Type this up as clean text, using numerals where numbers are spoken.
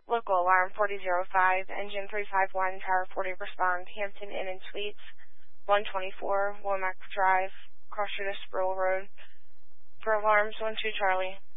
Local alarm 4005, engine 351, tower 40, respond. Hampton Inn and Suites, 124, Womack Drive, Cross Street of Sproul Road. For alarms, 12 Charlie.